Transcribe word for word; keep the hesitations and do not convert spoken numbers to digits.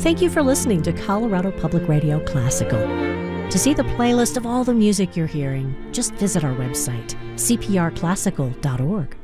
Thank you for listening to Colorado Public Radio Classical. To see the playlist of all the music you're hearing, just visit our website, c p r classical dot org.